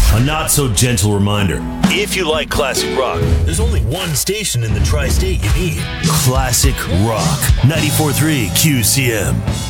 A not so gentle reminder. If you like classic rock, there's only one station in the tri-state you need. Classic Rock. 94.3 QCM.